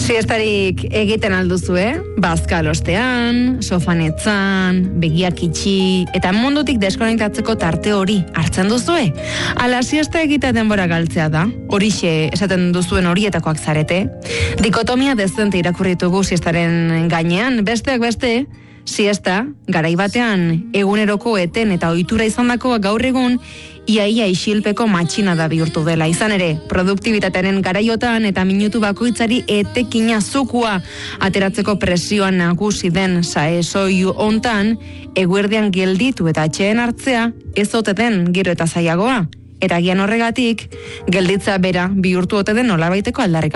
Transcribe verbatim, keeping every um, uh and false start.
Siestarik egiten alduzu, eh? Bazkalostean, sofanetzan, begiak itxi, eta mundutik deskonektatzeko tarte hori hartzen duzue. Ala siesta egitea denbora galtzea da. Horixe esaten duzuen horietakoak zarete. Dikotomia dezente irakurritugu siestaren gainean, besteak beste, siesta, garai batean, eguneroko eten eta ohitura izandako gaur egun, iaia isilpeko matxina da bihurtu dela. Izan ere, produktibitatearen garaiotan eta minutu bakoitzari etekina zukua ateratzeko presioan nagusi den saesoi hontan, eguerdian gelditu eta atxeen hartzea ez ote den gero eta zailagoa. Eta gian horregatik, gelditza bera bihurtu ote den nolabaiteko aldarrikapen.